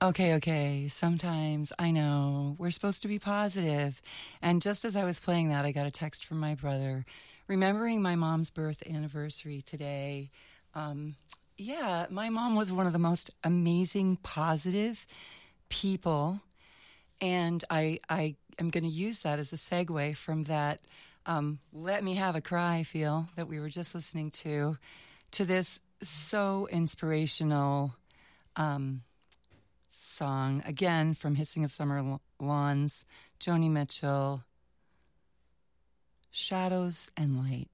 Okay. Sometimes I know we're supposed to be positive. And just as I was playing that, I got a text from my brother remembering my mom's birth anniversary today. Um, yeah, my mom was one of the most amazing, positive people. And I am going to use that as a segue from that Let Me Have a Cry feel that we were just listening to this so inspirational song, again from Hissing of Summer Lawns, Joni Mitchell, Shadows and Light.